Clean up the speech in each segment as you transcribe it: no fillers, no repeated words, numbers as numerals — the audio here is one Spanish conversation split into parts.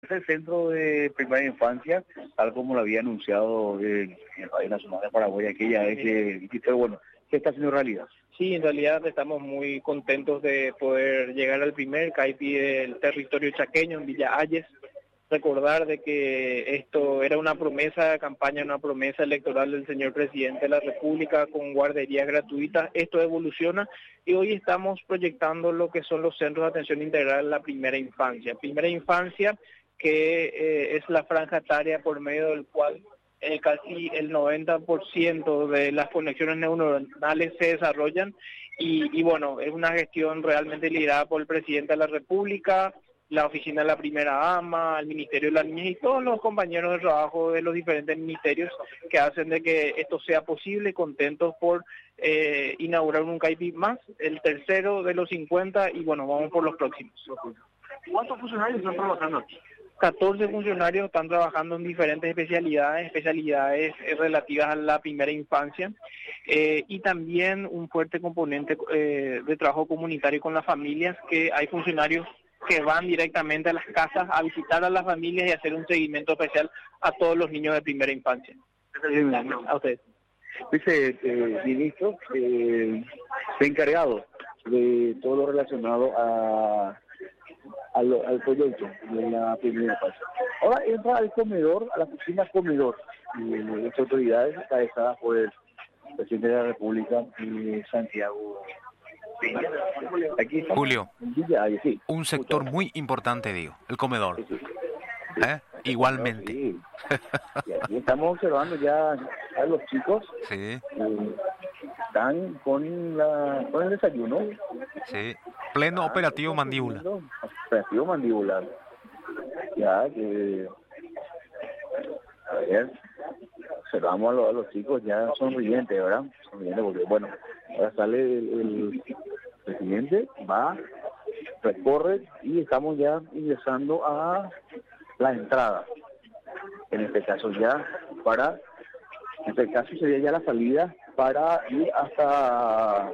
el centro de primera infancia, tal como lo había anunciado el Radio Nacional de Paraguay aquella vez, pero bueno, ¿qué está haciendo realidad? Sí, en realidad estamos muy contentos de poder llegar al primer CAIPI del territorio chaqueño en Villa Ayes. Recordar de que esto era una promesa de campaña, una promesa electoral del señor presidente de la República con guarderías gratuitas. Esto evoluciona y hoy estamos proyectando lo que son los centros de atención integral en la primera infancia. Primera infancia que es la franja etaria por medio del cual casi el 90% de las conexiones neuronales se desarrollan y bueno, es una gestión realmente liderada por el presidente de la República, la oficina de la primera dama, el Ministerio de la Niñez y todos los compañeros de trabajo de los diferentes ministerios que hacen de que esto sea posible, contentos por inaugurar un CAIPI más, el tercero de los 50 y bueno, vamos por los próximos. ¿Cuántos funcionarios están trabajando aquí? 14 funcionarios están trabajando en diferentes especialidades relativas a la primera infancia y también un fuerte componente de trabajo comunitario con las familias, que hay funcionarios que van directamente a las casas a visitar a las familias y hacer un seguimiento especial a todos los niños de primera infancia. A ustedes. Viceministro, encargado de todo lo relacionado al proyecto de la primera fase. Ahora entra al comedor, a la cocina comedor, y las autoridades encabezadas por el presidente de la República, Santiago. Aquí estamos, Julio, sí, un sector muy importante, digo, el comedor. Sí, sí. Igualmente. Sí. Y aquí estamos observando ya a los chicos. Sí. Están con el desayuno. Sí. Pleno operativo mandíbula. Operativo mandibular. Ya que a ver, observamos a los chicos ya sonrientes, ¿verdad? Sonrientes porque bueno, ahora sale el presidente, va, recorre y estamos ya ingresando a la entrada. En este caso sería ya la salida para ir hasta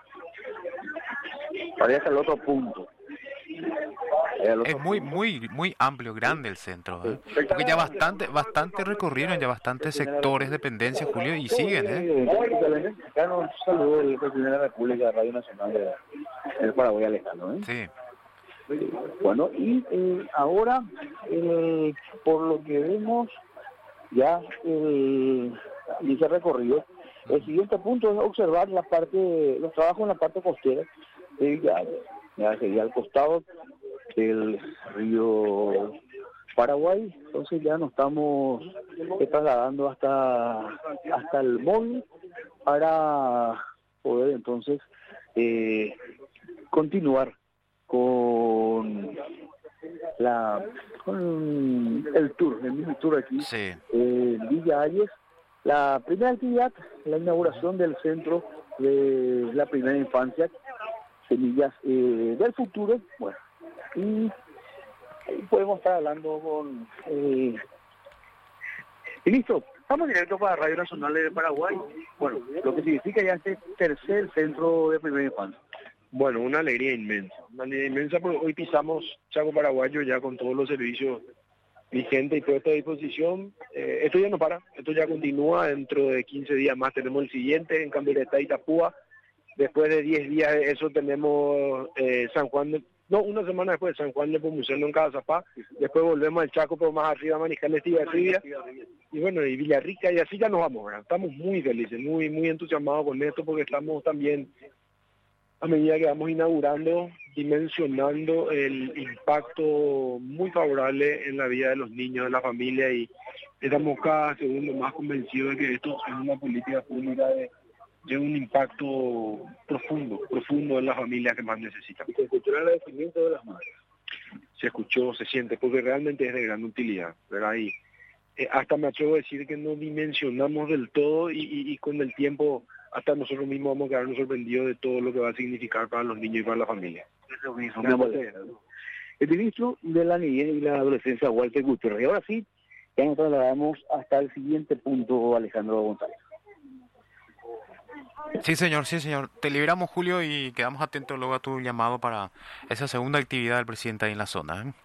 el otro punto. Es muy amplio, grande el centro, ¿eh? Porque ya bastante recorrieron, ya bastantes sectores, dependencias, Julio, y siguen, ¿eh? Acá nos saludó el presidente de la República, Radio Nacional del Paraguay Alejandro, ¿eh? Sí. Bueno, y ahora, por lo que vemos, ya inicia el recorrido. El siguiente punto es observar los trabajos en la parte costera. Ya sería al costado del río Paraguay. Entonces ya nos estamos trasladando hasta el móvil para poder entonces continuar con el mini tour aquí en Villa Ayes. La primera actividad, la inauguración del centro de la primera infancia, Semillas del Futuro. Bueno, y podemos estar hablando con y listo, estamos directo para Radio Nacional de Paraguay. Bueno, lo que significa ya este tercer centro de primera infancia. Bueno, una alegría inmensa porque hoy pisamos Chaco Paraguayo ya con todos los servicios vigentes y puestos a disposición. Esto ya no para, esto ya continúa. Dentro de 15 días más tenemos el siguiente en Cambereta y Itapúa. Después de 10 días de eso tenemos una semana después San Juan de Pomuceno en Cazapá. Después volvemos al Chaco, pero más arriba Manizales, Estigarribia. Y bueno, y Villarrica, y así ya nos vamos, ¿verdad? Estamos muy felices, muy entusiasmados con esto porque estamos también, a medida que vamos inaugurando, dimensionando el impacto muy favorable en la vida de los niños, de la familia, y estamos cada segundo más convencidos de que esto es una política pública de un impacto profundo en las familias que más necesitan. ¿Y se escuchó el agradecimiento de las madres? Se escuchó, se siente, porque realmente es de gran utilidad, ¿verdad? Y hasta me atrevo a decir que no dimensionamos del todo y con el tiempo hasta nosotros mismos vamos a quedarnos sorprendidos de todo lo que va a significar para los niños y para la familia. Eso mismo. El ministro de la Niñez y la Adolescencia, Walter Gutiérrez. Y ahora sí, ya nos trasladamos hasta el siguiente punto, Alejandro González. Sí, señor. Te liberamos, Julio, y quedamos atentos luego a tu llamado para esa segunda actividad del presidente ahí en la zona, ¿eh?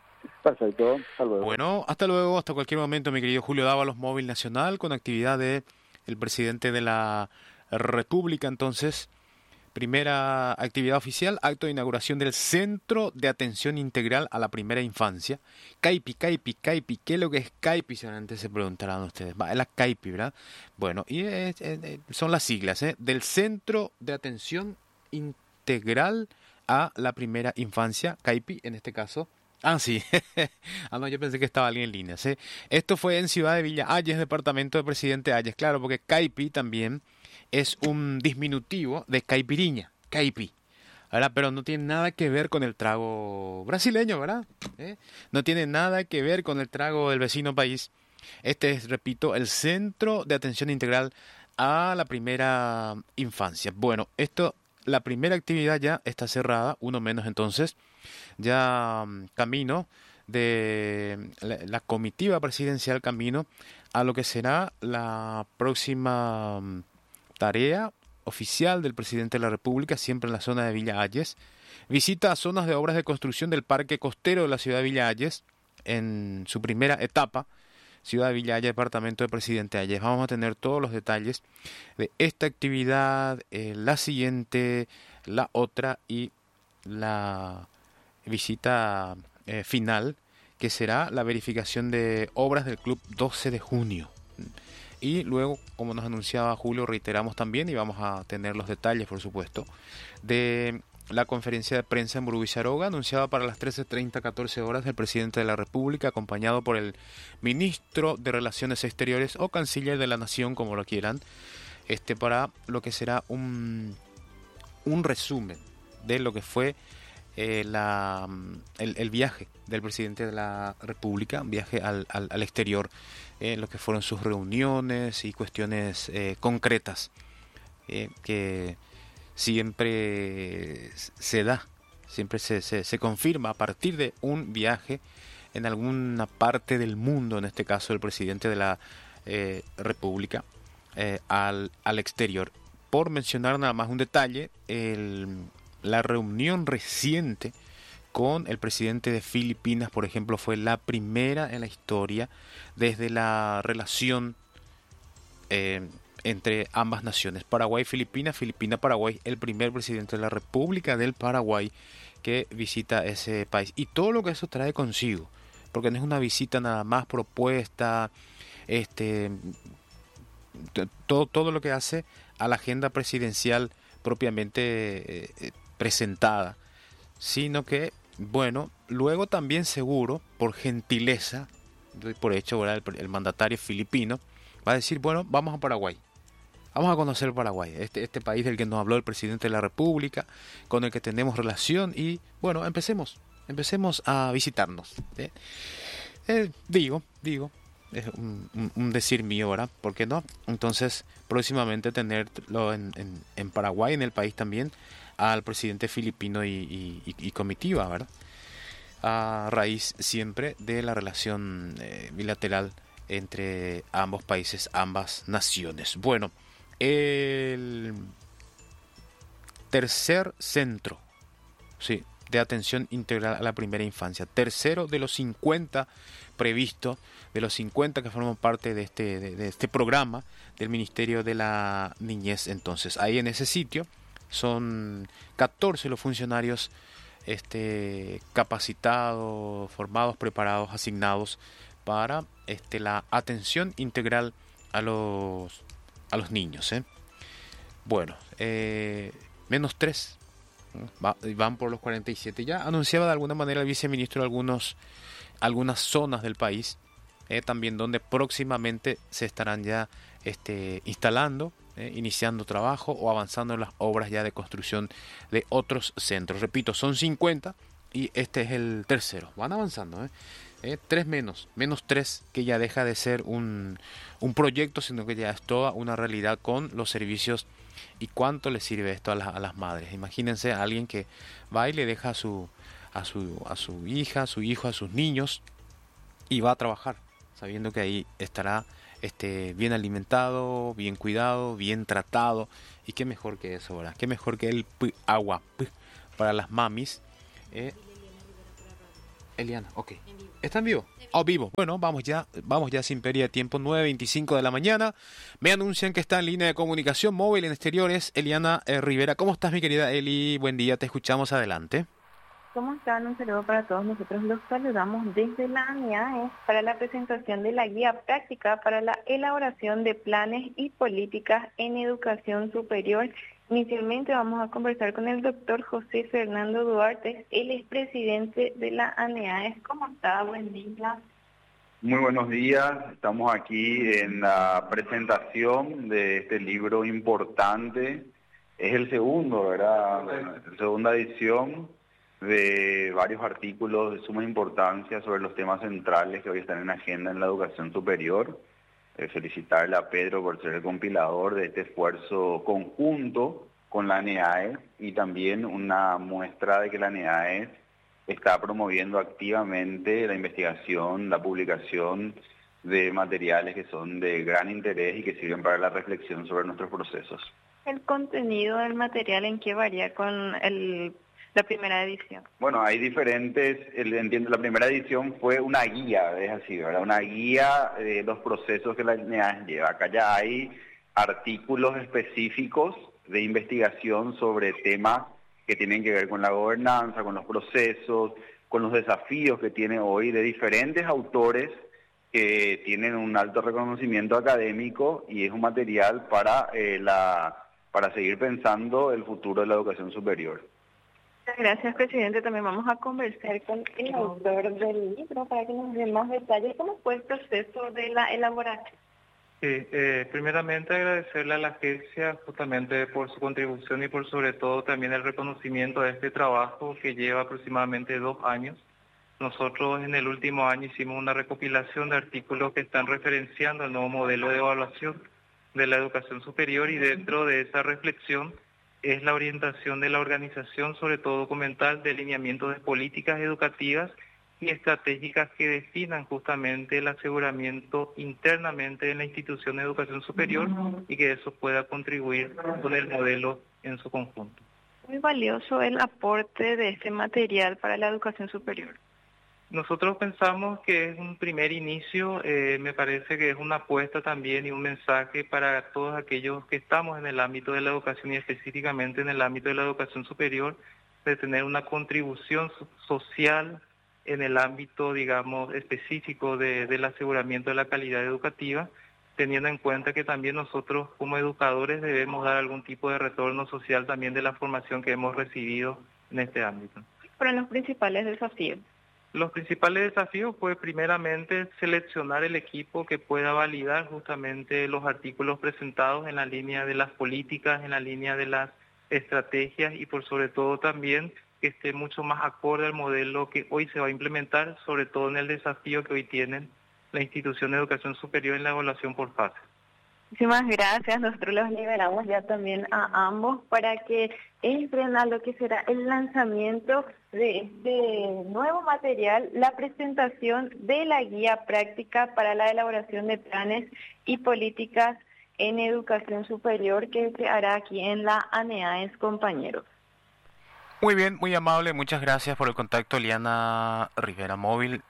Perfecto, hasta luego. Bueno, hasta luego, hasta cualquier momento, mi querido Julio Dávalos, Móvil Nacional, con actividad de el presidente de la República. Entonces, primera actividad oficial, acto de inauguración del Centro de Atención Integral a la Primera Infancia. CAIPI, CAIPI, CAIPI. ¿Qué es lo que es CAIPI? Seguramente se preguntarán ustedes. Es la CAIPI, ¿verdad? Bueno, y son las siglas, del Centro de Atención Integral a la Primera Infancia, CAIPI en este caso. Ah, sí. No, yo pensé que estaba alguien en línea. ¿Sí? Esto fue en Ciudad de Villa Ayes, departamento de Presidente Ayes. Claro, porque CAIPI también es un diminutivo de caipirinha, caipi, ¿verdad? Pero no tiene nada que ver con el trago brasileño, ¿verdad? No tiene nada que ver con el trago del vecino país. Este es, repito, el Centro de Atención Integral a la Primera Infancia. Bueno, la primera actividad ya está cerrada, uno menos entonces. Ya camino de la comitiva presidencial, camino a lo que será la próxima tarea oficial del presidente de la República, siempre en la zona de Villa Ayes. Visita a zonas de obras de construcción del parque costero de la ciudad de Villa Ayes en su primera etapa. Ciudad de Villa Ayes, departamento de Presidente Ayes. Vamos a tener todos los detalles de esta actividad, la siguiente, la otra y la visita final, que será la verificación de obras del Club 12 de junio. Y luego, como nos anunciaba Julio, reiteramos también, y vamos a tener los detalles, por supuesto, de la conferencia de prensa en Burbuizaroga, anunciada para las 13:30, 14 horas, del presidente de la República, acompañado por el ministro de Relaciones Exteriores o canciller de la Nación, como lo quieran, para lo que será un resumen de lo que fue el viaje del presidente de la República, un viaje al exterior, lo que fueron sus reuniones y cuestiones concretas que siempre se da, siempre se confirma a partir de un viaje en alguna parte del mundo, en este caso el presidente de la República, al exterior. Por mencionar nada más un detalle, la reunión reciente con el presidente de Filipinas, por ejemplo, fue la primera en la historia desde la relación entre ambas naciones, Paraguay-Filipinas, Filipina-Paraguay, el primer presidente de la República del Paraguay que visita ese país. Y todo lo que eso trae consigo, porque no es una visita nada más propuesta, todo lo que hace a la agenda presidencial propiamente presentada, sino que, bueno, luego también seguro, por gentileza, doy por hecho, ¿verdad? El mandatario filipino va a decir, bueno, vamos a Paraguay, vamos a conocer Paraguay, este país del que nos habló el presidente de la República, con el que tenemos relación, y bueno, empecemos a visitarnos. Digo, es un decir mío, ¿verdad? ¿Por qué no? Entonces, próximamente tenerlo en Paraguay, en el país también, al presidente filipino y comitiva, ¿verdad? A raíz siempre de la relación bilateral entre ambos países, ambas naciones. Bueno, el tercer centro, sí, de atención integral a la primera infancia, tercero de los 50 previstos, de los 50 que forman parte de este programa del Ministerio de la Niñez. Entonces, ahí en ese sitio son 14 los funcionarios capacitados, formados, preparados, asignados para la atención integral a los niños. Bueno, menos 3. Van por los 47. Ya anunciaba de alguna manera el viceministro algunas zonas del país, también donde próximamente se estarán ya instalando, iniciando trabajo o avanzando en las obras ya de construcción de otros centros. Repito, son 50 y este es el tercero. Van avanzando, 3 menos 3, que ya deja de ser un proyecto, sino que ya es toda una realidad con los servicios. ¿Y cuánto le sirve esto a las madres? Imagínense a alguien que va y le deja a su hija, a su hijo, a sus niños, y va a trabajar, sabiendo que ahí estará bien alimentado, bien cuidado, bien tratado. Y qué mejor que eso, ¿verdad? Qué mejor que el agua para las mamis. Eliana, ok. ¿Está en vivo? Oh, vivo. Bueno, vamos ya sin pérdida de tiempo, 9:25 de la mañana. Me anuncian que está en línea de comunicación móvil en exteriores, Eliana Rivera. ¿Cómo estás, mi querida Eli? Buen día, te escuchamos, adelante. ¿Cómo están? Un saludo para todos. Nosotros los saludamos desde la ANIAES para la presentación de la guía práctica para la elaboración de planes y políticas en educación superior. Inicialmente vamos a conversar con el doctor José Fernando Duarte, él es presidente de la ANIAES. ¿Cómo está? Buen día. Muy buenos días, estamos aquí en la presentación de este libro importante. Es el segundo, ¿verdad? La segunda edición de varios artículos de suma importancia sobre los temas centrales que hoy están en agenda en la educación superior. Felicitarle a Pedro por ser el compilador de este esfuerzo conjunto con la ANEAES y también una muestra de que la ANEAES está promoviendo activamente la investigación, la publicación de materiales que son de gran interés y que sirven para la reflexión sobre nuestros procesos. ¿El contenido del material en qué varía con la primera edición? Bueno, hay diferentes, entiendo, la primera edición fue una guía, es así, ¿verdad? Una guía de los procesos que la ANEAES lleva. Acá ya hay artículos específicos de investigación sobre temas que tienen que ver con la gobernanza, con los procesos, con los desafíos que tiene hoy de diferentes autores que tienen un alto reconocimiento académico y es un material para seguir pensando el futuro de la educación superior. Gracias, presidente. También vamos a conversar con el autor del libro para que nos dé más detalles. ¿Cómo fue el proceso de la elaboración? Sí, primeramente agradecerle a la agencia justamente por su contribución y por sobre todo también el reconocimiento de este trabajo que lleva aproximadamente 2 años. Nosotros en el último año hicimos una recopilación de artículos que están referenciando el nuevo modelo de evaluación de la educación superior y dentro de esa reflexión es la orientación de la organización, sobre todo documental, de lineamientos de políticas educativas y estratégicas que definan justamente el aseguramiento internamente en la institución de educación superior y que eso pueda contribuir con el modelo en su conjunto. Muy valioso el aporte de este material para la educación superior. Nosotros pensamos que es un primer inicio, me parece que es una apuesta también y un mensaje para todos aquellos que estamos en el ámbito de la educación y específicamente en el ámbito de la educación superior, de tener una contribución social en el ámbito, digamos, específico del aseguramiento de la calidad educativa, teniendo en cuenta que también nosotros como educadores debemos dar algún tipo de retorno social también de la formación que hemos recibido en este ámbito. ¿Cuáles son los principales desafíos? Los principales desafíos fue primeramente seleccionar el equipo que pueda validar justamente los artículos presentados en la línea de las políticas, en la línea de las estrategias y por sobre todo también que esté mucho más acorde al modelo que hoy se va a implementar, sobre todo en el desafío que hoy tienen la institución de educación superior en la evaluación por fase. Muchísimas gracias. Nosotros los liberamos ya también a ambos para que entren a lo que será el lanzamiento de este nuevo material, la presentación de la guía práctica para la elaboración de planes y políticas en educación superior que se hará aquí en la ANEAES, compañeros. Muy bien, muy amable, muchas gracias por el contacto, Eliana Rivera Móvil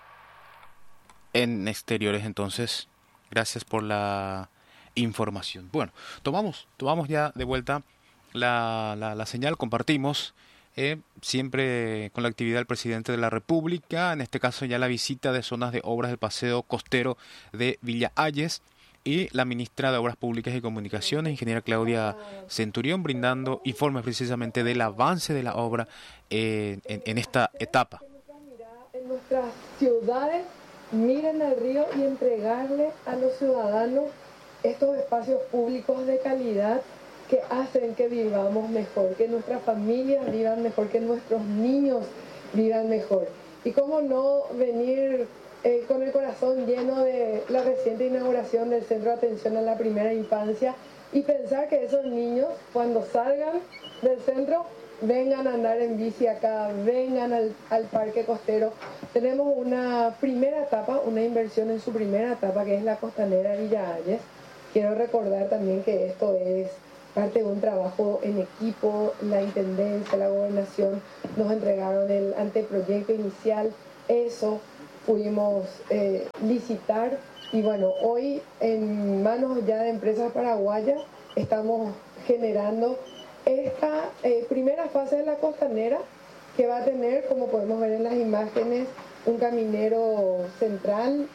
en exteriores. Entonces, gracias por la información. Bueno, tomamos ya de vuelta la señal, compartimos siempre con la actividad del presidente de la República, en este caso ya la visita de zonas de obras del paseo costero de Villa Ayes y la ministra de Obras Públicas y Comunicaciones, ingeniera Claudia Centurión, brindando informes precisamente del avance de la obra en esta etapa. En nuestras ciudades, miren al río y entregarle a los ciudadanos estos espacios públicos de calidad que hacen que vivamos mejor, que nuestras familias vivan mejor, que nuestros niños vivan mejor. Y cómo no venir con el corazón lleno de la reciente inauguración del Centro de Atención a la Primera Infancia y pensar que esos niños, cuando salgan del centro, vengan a andar en bici acá, vengan al parque costero. Tenemos una primera etapa, una inversión en su primera etapa, que es la costanera Villa Ayes. Quiero recordar también que esto es parte de un trabajo en equipo. La Intendencia, la Gobernación nos entregaron el anteproyecto inicial eso pudimos licitar y bueno, hoy en manos ya de empresas paraguayas estamos generando esta primera fase de la costanera que va a tener, como podemos ver en las imágenes, un caminero central,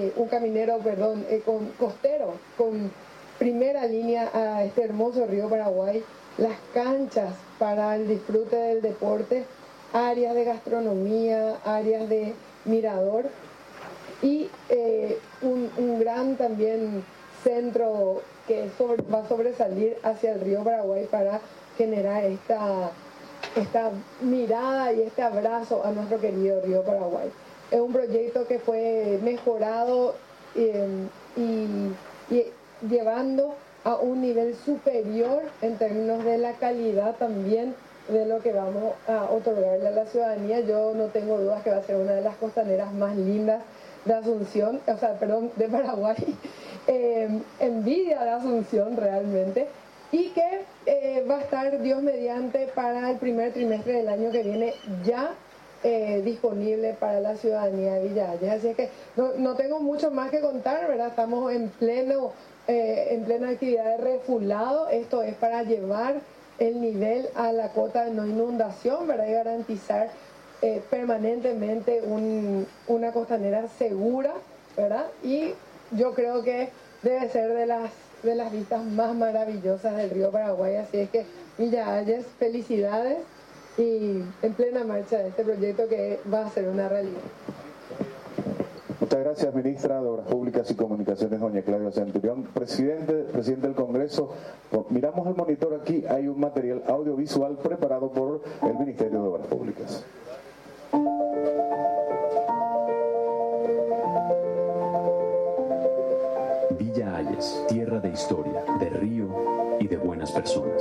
costero, con primera línea a este hermoso río Paraguay, las canchas para el disfrute del deporte, áreas de gastronomía, áreas de mirador y un gran también centro que va a sobresalir hacia el río Paraguay para generar esta mirada y este abrazo a nuestro querido río Paraguay. Es un proyecto que fue mejorado y llevando a un nivel superior en términos de la calidad también de lo que vamos a otorgarle a la ciudadanía. Yo no tengo dudas que va a ser una de las costaneras más lindas de Asunción, de Paraguay, envidia de Asunción realmente, y que va a estar, Dios mediante, para el primer trimestre del año que viene ya disponible para la ciudadanía de Villa Ayes. Así es que no tengo mucho más que contar, ¿verdad? Estamos en plena actividad de refulado. Esto es para llevar el nivel a la cota de no inundación, ¿verdad? Y garantizar permanentemente una costanera segura, ¿verdad? Y yo creo que debe ser de las vistas más maravillosas del río Paraguay. Así es que Villa Ayes, felicidades y en plena marcha de este proyecto que va a ser una realidad. Muchas gracias, ministra de Obras Públicas y Comunicaciones, doña Claudia Centurión. Presidente del Congreso, miramos el monitor aquí, hay un material audiovisual preparado por el Ministerio de Obras Públicas. Villa Ayes, tierra de historia, de río y de buenas personas.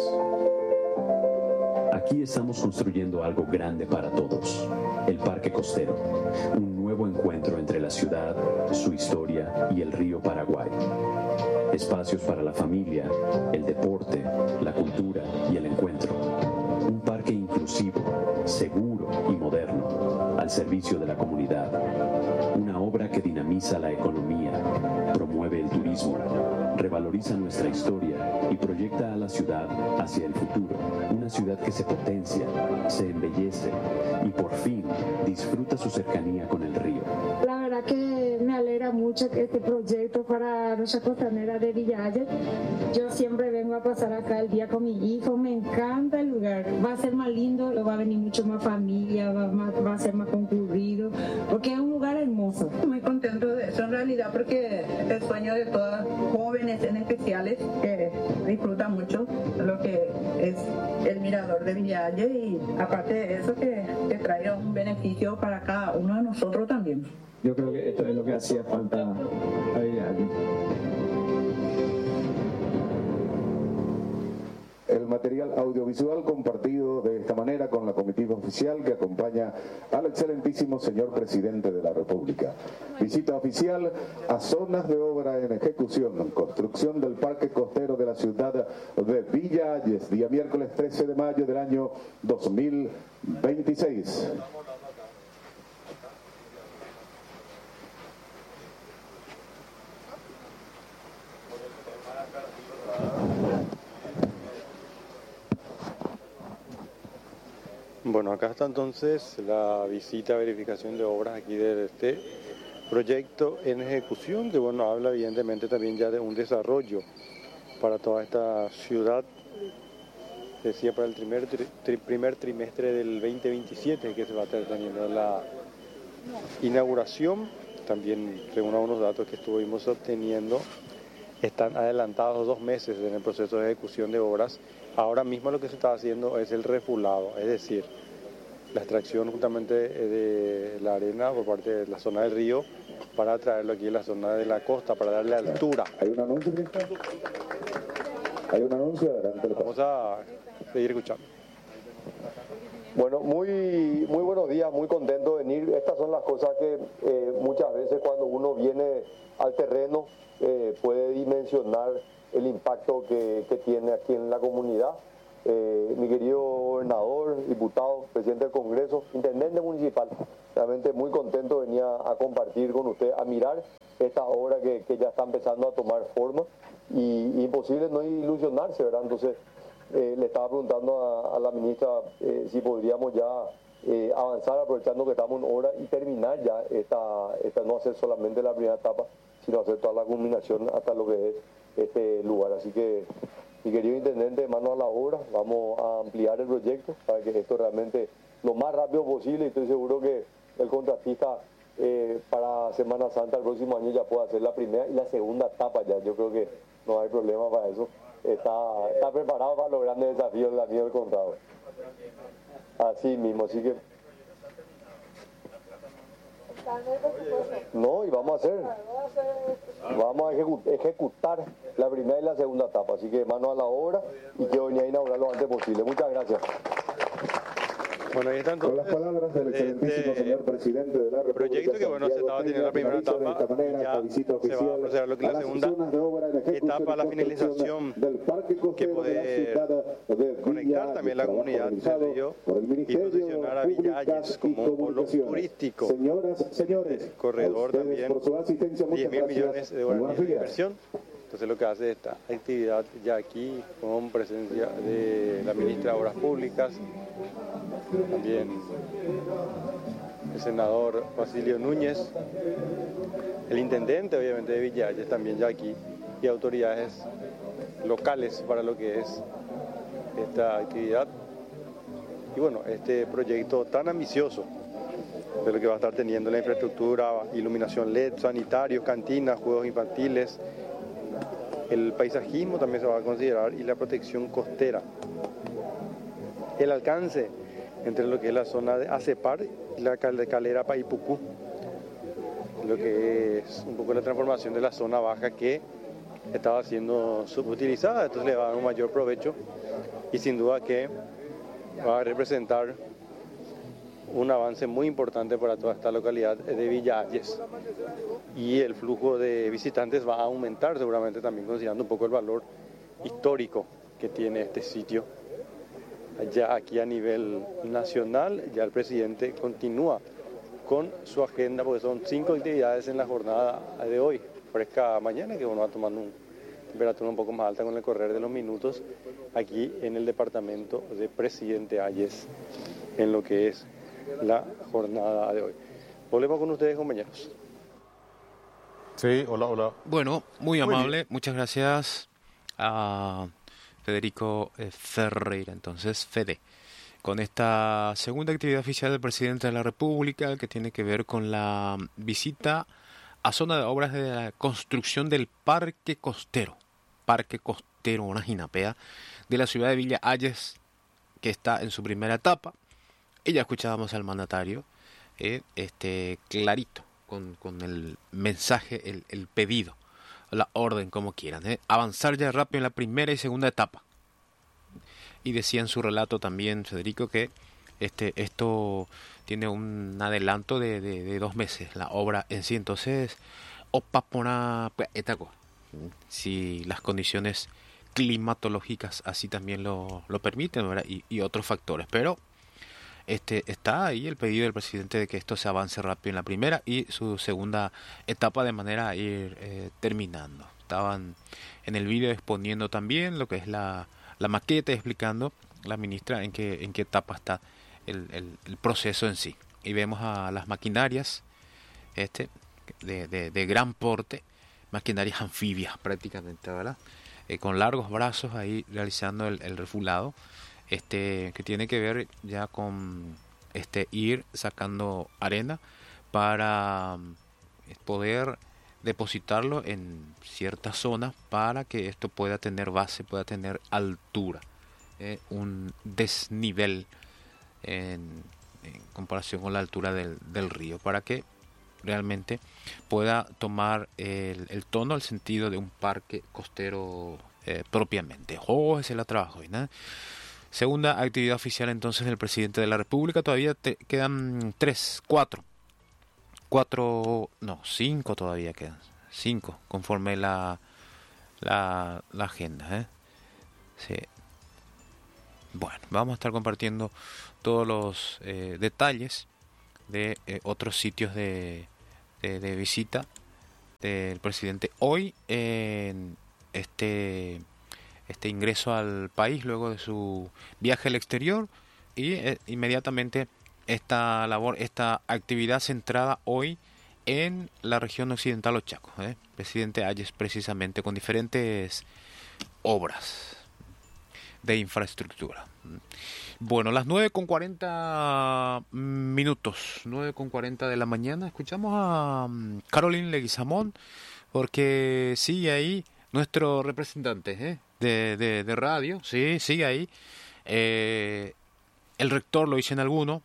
Aquí estamos construyendo algo grande para todos, el Parque Costero, un nuevo encuentro entre la ciudad, su historia y el río Paraguay. Espacios para la familia, el deporte, la cultura y el encuentro. Un parque inclusivo, seguro y moderno, al servicio de la comunidad. Una obra que dinamiza la economía, promueve el turismo, revaloriza nuestra historia y proyecta a la ciudad hacia el futuro. Una ciudad que se potencia, se embellece y por fin disfruta su cercanía con el río. La verdad que me alegra mucho que este proyecto para nuestra costanera de Villa Ayes. Yo siempre vengo a pasar acá el día con mi hijo, me encanta el lugar. Va a ser más lindo, va a venir mucho más familia, va a ser más concurrido, porque es un lugar hermoso. Muy contento de eso en realidad, porque es el sueño de todas jóvenes en especiales que disfrutan mucho lo que es el mirador de Villa Ayes, y aparte de eso que traiga un beneficio para cada uno de nosotros también. Yo creo que esto es lo que hacía falta a Villa Ayes. El material audiovisual compartido de esta manera con la comitiva oficial que acompaña al excelentísimo señor presidente de la República. Visita oficial a zonas de obra en ejecución, construcción del Parque Costero de la ciudad de Villa Ayes, día miércoles 13 de mayo del año 2026. Bueno, acá está entonces la visita a verificación de obras aquí de este proyecto en ejecución, que bueno, habla evidentemente también ya de un desarrollo para toda esta ciudad, decía para el primer trimestre del 2027 que se va a estar teniendo la inauguración. También, según algunos datos que estuvimos obteniendo, están adelantados 2 meses en el proceso de ejecución de obras. Ahora mismo lo que se está haciendo es el refulado, es decir, la extracción justamente de la arena por parte de la zona del río para traerlo aquí a la zona de la costa, para darle altura. ¿Hay un anuncio? ¿Hay un anuncio? Adelante. Vamos a seguir escuchando. Bueno, muy buenos días, muy contento de venir. Estas son las cosas que muchas veces cuando uno viene al terreno puede dimensionar el impacto que tiene aquí en la comunidad. mi querido gobernador, diputado, presidente del Congreso, intendente municipal. Realmente muy contento de venir a compartir con usted, a mirar esta obra que ya está empezando a tomar forma y imposible no ilusionarse, ¿verdad? Entonces le estaba preguntando a la ministra si podríamos ya avanzar aprovechando que estamos en obra y terminar ya esta no hacer solamente la primera etapa, sino hacer toda la culminación hasta lo que es este lugar. Así que, mi querido intendente, manos a la obra, vamos a ampliar el proyecto para que esto realmente lo más rápido posible, y estoy seguro que el contratista para Semana Santa el próximo año ya puede hacer la primera y la segunda etapa ya. Yo creo que no hay problema para eso. Está preparado para los grandes desafíos del amigo del contrato. Así mismo, así que... No, y vamos a ejecutar la primera y la segunda etapa, así que manos a la obra y quiero venir a inaugurar lo antes posible. Muchas gracias. Bueno, ahí están con las palabras del excelentísimo señor presidente de la República. Proyecto que bueno, se estaba teniendo la primera etapa, ya se va a proceder lo que es la segunda etapa, la finalización que puede conectar también la comunidad del río y posicionar a Villa Ayes como un polo turístico. Corredor también, 10.000 millones de dólares de inversión. Entonces lo que hace esta actividad ya aquí con presencia de la ministra de Obras Públicas, también el senador Basilio Núñez, el intendente obviamente de Villa Ayes también ya aquí, y autoridades locales para lo que es esta actividad. Y bueno, este proyecto tan ambicioso de lo que va a estar teniendo la infraestructura, iluminación LED, sanitarios, cantinas, juegos infantiles, el paisajismo también se va a considerar y la protección costera. El alcance entre lo que es la zona de Acepar y la calera Paipucú, lo que es un poco la transformación de la zona baja que estaba siendo subutilizada, entonces le va a dar un mayor provecho y sin duda que va a representar un avance muy importante para toda esta localidad de Villa Ayes. Y el flujo de visitantes va a aumentar seguramente también, considerando un poco el valor histórico que tiene este sitio. Ya aquí a nivel nacional, ya el presidente continúa con su agenda, porque son 5 actividades en la jornada de hoy, fresca mañana, que uno va tomando una temperatura un poco más alta con el correr de los minutos, aquí en el departamento de Presidente Ayes, en lo que es la jornada de hoy. Volvemos con ustedes, compañeros. Sí, hola. Bueno, muy amable, muchas gracias a Federico Ferreira, entonces Fede, con esta segunda actividad oficial del presidente de la República, que tiene que ver con la visita a zona de obras de la construcción del Parque Costero, una jinapea de la ciudad de Villa Ayes, que está en su primera etapa. Y ya escuchábamos al mandatario clarito, con el mensaje, el pedido, la orden, como quieran, avanzar ya rápido en la primera y segunda etapa. Y decía en su relato también Federico que esto tiene un adelanto de 2 meses, la obra en sí. Entonces, si las condiciones climatológicas así también lo permiten, ¿verdad? Y otros factores, pero está ahí el pedido del presidente de que esto se avance rápido en la primera y su segunda etapa, de manera a ir terminando. Estaban en el vídeo exponiendo también lo que es la maqueta, explicando la ministra en qué etapa está el proceso en sí. Y vemos a las maquinarias de gran porte, maquinarias anfibias prácticamente, ¿verdad? Con largos brazos ahí realizando el refulado, que tiene que ver ya con ir sacando arena para poder depositarlo en ciertas zonas para que esto pueda tener base, pueda tener altura, un desnivel en comparación con la altura del río, para que realmente pueda tomar el tono, el sentido de un parque costero propiamente. Ese es el trabajo, ¿no? Segunda actividad oficial entonces del presidente de la República. Todavía quedan 5 todavía quedan. 5 conforme la agenda. Sí. Bueno, vamos a estar compartiendo todos los detalles de otros sitios de visita del presidente hoy en este ingreso al país luego de su viaje al exterior y inmediatamente esta actividad centrada hoy en la región occidental Los Chacos, presidente Ayes precisamente con diferentes obras de infraestructura. Bueno, las 9:40 minutos, 9:40 de la mañana, escuchamos a Caroline Leguizamón, porque sigue ahí nuestro representante de radio, sí, sigue ahí. El rector lo dicen algunos,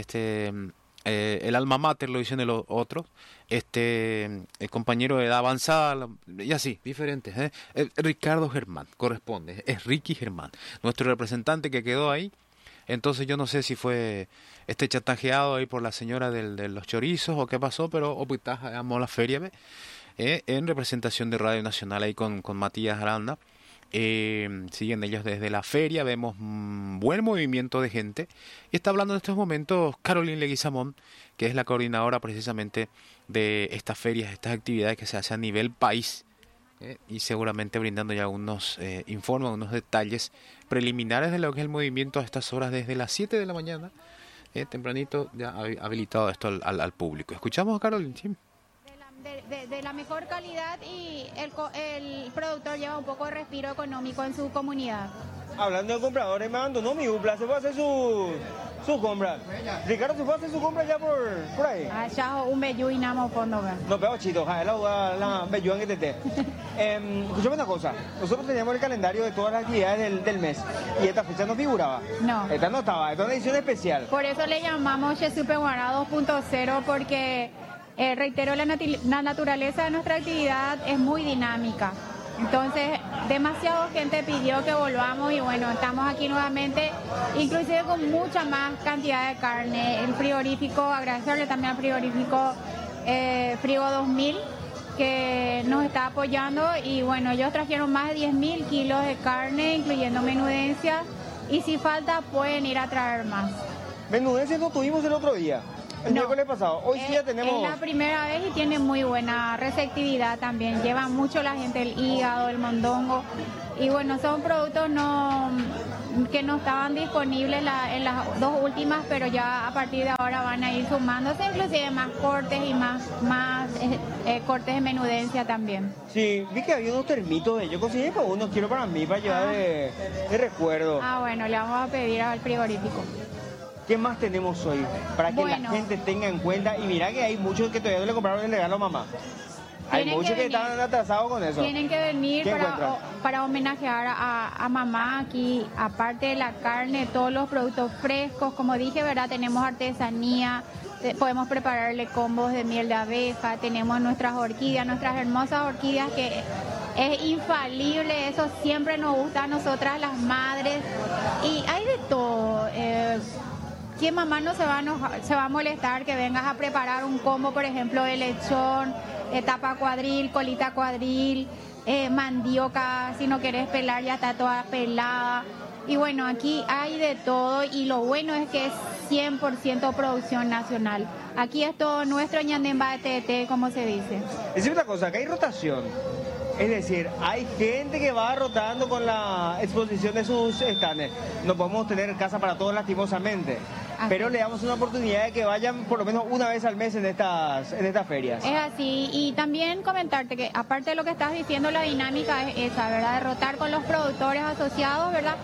el alma mater lo dicen el otro, el compañero de edad avanzada, y así, diferentes. Ricardo Germán, corresponde, es Ricky Germán, nuestro representante que quedó ahí. Entonces yo no sé si fue chantajeado ahí por la señora de los chorizos o qué pasó, pero opitamos la feria en representación de Radio Nacional ahí con Matías Aranda. Siguen ellos desde la feria, vemos buen movimiento de gente y está hablando en estos momentos Caroline Leguizamón, que es la coordinadora precisamente de estas ferias, estas actividades que se hacen a nivel país, y seguramente brindando ya algunos informes, unos detalles preliminares de lo que es el movimiento a estas horas desde las 7 de la mañana, tempranito ya habilitado esto al público. Escuchamos a Caroline, ¿sí? De la mejor calidad y el productor lleva un poco de respiro económico en su comunidad. Hablando de compradores, me abandonó mi UPLA, se fue a hacer su compra. Ricardo se fue a hacer su compra ya por ahí. Ya un bello y nada más fondo. No, pero chito, la bello en este. Escuchame una cosa, nosotros teníamos el calendario de todas las actividades del mes y esta fecha no figuraba. No. Esta no estaba, esta es una edición especial. Por eso le llamamos Chesupe Guará 2.0 porque... reitero, la naturaleza de nuestra actividad es muy dinámica. Entonces, demasiada gente pidió que volvamos y bueno, estamos aquí nuevamente, inclusive con mucha más cantidad de carne. El frigorífico, agradecerle también al frigorífico Frigo 2000, que nos está apoyando y bueno, ellos trajeron más de 10.000 kilos de carne, incluyendo menudencias, y si falta pueden ir a traer más. Menudencias no tuvimos el otro día. El miércoles pasado, hoy sí ya tenemos... Es la primera vez y tiene muy buena receptividad también, lleva mucho la gente el hígado, el mondongo, y bueno, son productos que no estaban disponibles en las dos últimas, pero ya a partir de ahora van a ir sumándose, inclusive más cortes y más cortes de menudencia también. Sí, vi que había unos termitos, yo conseguí para unos, quiero para mí, para llevar de recuerdo. Bueno, le vamos a pedir al frigorífico. ¿Qué más tenemos hoy? Para que la gente tenga en cuenta. Y mira que hay muchos que todavía no le compraron el regalo a mamá. Hay muchos que están atrasados con eso. Tienen que venir para homenajear a mamá aquí. Aparte de la carne, todos los productos frescos. Como dije, ¿verdad? Tenemos artesanía. Podemos prepararle combos de miel de abeja. Tenemos nuestras orquídeas, nuestras hermosas orquídeas que... Es infalible, eso siempre nos gusta a nosotras las madres. Y hay de todo. ¿Quién mamá no se va a molestar que vengas a preparar un combo, por ejemplo, de lechón, tapa cuadril, colita cuadril, mandioca, si no querés pelar ya está toda pelada? Y bueno, aquí hay de todo y lo bueno es que es 100% producción nacional. Aquí es todo nuestro ñandemba de TT, como se dice. Decime una cosa, acá hay rotación. Es decir, hay gente que va rotando con la exposición de sus stands. No podemos tener casa para todos lastimosamente, pero le damos una oportunidad de que vayan por lo menos una vez al mes en estas ferias. Es así, y también comentarte que aparte de lo que estás diciendo, la dinámica es esa, ¿verdad? De rotar con los productores asociados, ¿verdad?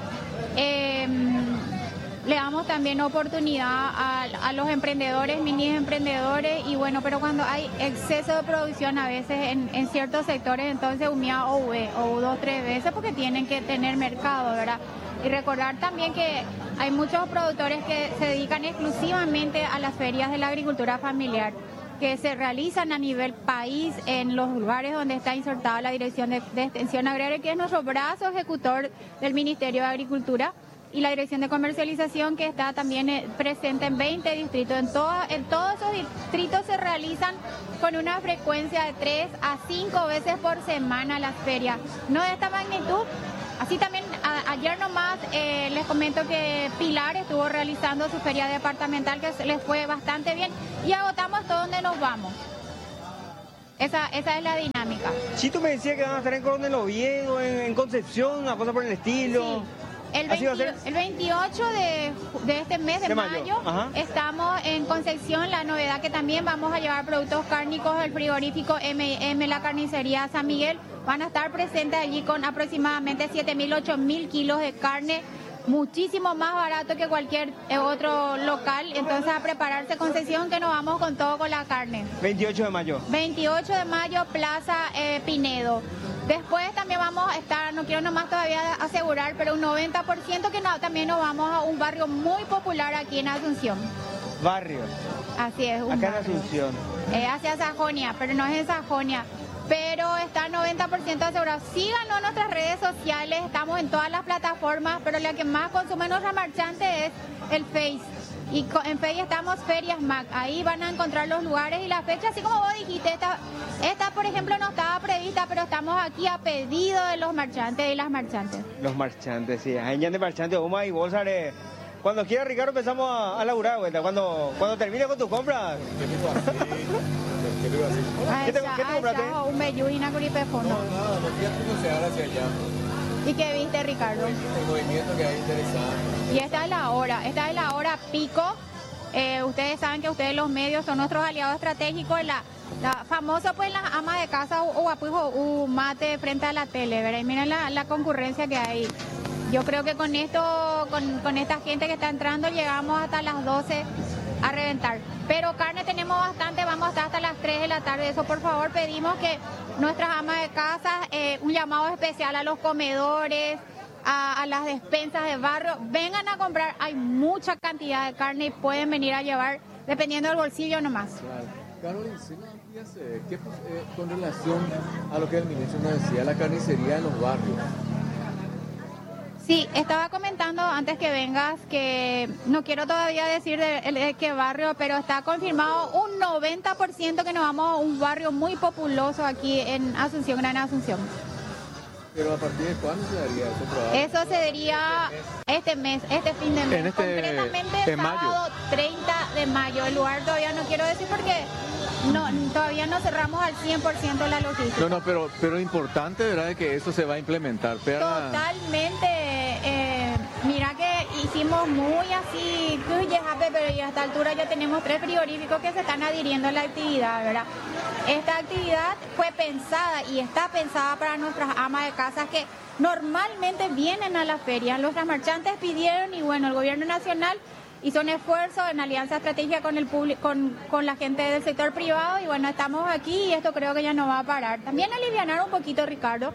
Le damos también oportunidad a los emprendedores, mini emprendedores, y bueno, pero cuando hay exceso de producción a veces en ciertos sectores, entonces humía o 2 o 3 veces porque tienen que tener mercado, ¿verdad? Y recordar también que hay muchos productores que se dedican exclusivamente a las ferias de la agricultura familiar, que se realizan a nivel país en los lugares donde está insertada la Dirección de Extensión Agraria, que es nuestro brazo ejecutor del Ministerio de Agricultura, y la Dirección de Comercialización, que está también presente en 20 distritos. En todos esos distritos se realizan con una frecuencia de 3 a 5 veces por semana las ferias. No de esta magnitud, así también ayer nomás les comento que Pilar estuvo realizando su feria departamental, que les fue bastante bien, y agotamos todo donde nos vamos. Esa es la dinámica. Sí, tú me decías que van a estar en Coronel Oviedo, en Concepción, una cosa por el estilo. Sí. El 28 de este mes de mayo estamos en Concepción. La novedad que también vamos a llevar productos cárnicos del frigorífico M&M, la carnicería San Miguel. Van a estar presentes allí con aproximadamente 7.000, 8.000 kilos de carne, muchísimo más barato que cualquier otro local. Entonces a prepararse Concepción, que nos vamos con todo con la carne. 28 de mayo. 28 de mayo, Plaza Pinedo. Después también vamos a estar, no quiero nomás todavía asegurar, pero un 90% que también nos vamos a un barrio muy popular aquí en Asunción. ¿Barrio? Así es, un acá barrio. En Asunción. Hacia Sajonia, pero no es en Sajonia. Pero está 90% asegurado. Síganos en nuestras redes sociales, estamos en todas las plataformas, pero la que más consume nuestra marchante es el Face. Y en Face estamos Ferias Mac, ahí van a encontrar los lugares y las fechas, así como vos dijiste, esta por ejemplo no estaba prevista, pero estamos aquí a pedido de los marchantes y las marchantes. Los marchantes, sí, hay de marchantes, Uma y bolsa de... Cuando quiera, Ricardo, empezamos a laburar, vuelta. Cuando termine con tu compra. ¿Qué te compraste? Un bellú y una curipefono. No, no fui a crucear hacia allá. ¿Y qué viste, Ricardo? El movimiento que hay interesante. Y esta es la hora pico. Ustedes saben que ustedes los medios son nuestros aliados estratégicos. La famosa pues las amas de casa o mate frente a la tele, ¿verdad? Y miren la concurrencia que hay. Yo creo que con esto, con esta gente que está entrando, llegamos hasta las 12 a reventar. Pero carne tenemos bastante, vamos a estar hasta las 3 de la tarde. Eso por favor pedimos que nuestras amas de casa, un llamado especial a los comedores, a las despensas de barrio, vengan a comprar. Hay mucha cantidad de carne y pueden venir a llevar dependiendo del bolsillo nomás. Claro. Carolina, con relación a lo que el ministro nos decía, la carnicería en los barrios. Sí, estaba comentando antes que vengas que no quiero todavía decir de qué barrio, pero está confirmado un 90% que nos vamos a un barrio muy populoso aquí en Asunción, Gran Asunción. ¿Pero a partir de cuándo se daría eso probable? Eso se daría este fin de mes, concretamente sábado 30 de mayo. El lugar todavía no quiero decir porque todavía no cerramos al 100% la logística. No, pero importante, ¿verdad?, que eso se va a implementar. Totalmente. Mira que hicimos muy así, pero y a esta altura ya tenemos 3 frigoríficos que se están adhiriendo a la actividad, ¿verdad? Esta actividad fue pensada y está pensada para nuestras amas de casa que normalmente vienen a la feria. Nuestras marchantes pidieron y bueno, el gobierno nacional hizo un esfuerzo en alianza estratégica con el público, con la gente del sector privado y bueno, estamos aquí y esto creo que ya no va a parar. También alivianar un poquito, Ricardo,